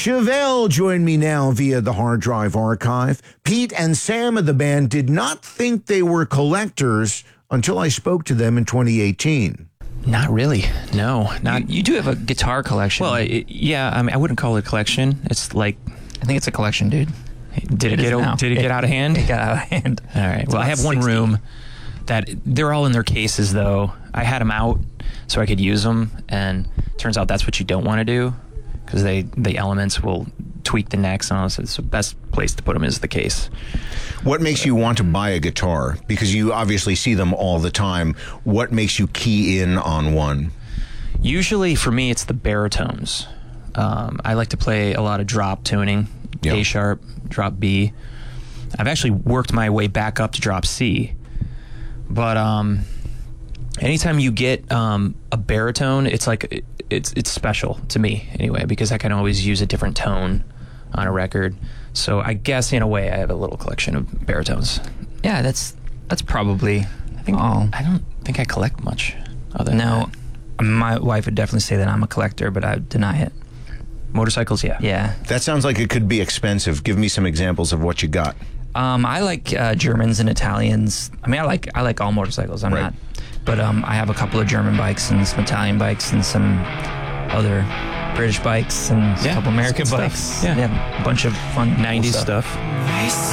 Chevelle joined me now via the hard drive archive. Pete and Sam of the band did not think they were collectors until I spoke to them in 2018. Not really. No, not. You do have a guitar collection. Well, yeah. I mean, I wouldn't call it a collection. It's like, I think it's a collection, dude. did it get out of hand? It got out of hand. All right. Well, I have one 60. room that they're all in their cases, though. I had them out so I could use them, and turns out that's what you don't want to do because the elements will tweak the necks and all this. So the best place to put them is the case. What makes you want to buy a guitar? Because you obviously see them all the time. What makes you key in on one? Usually, for me, it's the baritones. I like to play a lot of drop tuning, Yep. A sharp, drop B. I've actually worked my way back up to drop C. But anytime you get a baritone, it's like it's special to me anyway, because I can always use a different tone on a record. So I guess in a way I have a little collection of baritones. Yeah, that's probably. I don't think I collect much other than No, that. my wife would definitely say that I'm a collector, but I deny it. Motorcycles, yeah. Yeah. That sounds like it could be expensive. Give me some examples of what you got. I like Germans and Italians. I mean, I like all motorcycles. I'm Right. not, but I have a couple of German bikes and some Italian bikes and some other British bikes and a Yeah, couple American it's good bikes. stuff. Yeah. A bunch of fun 90s cool stuff.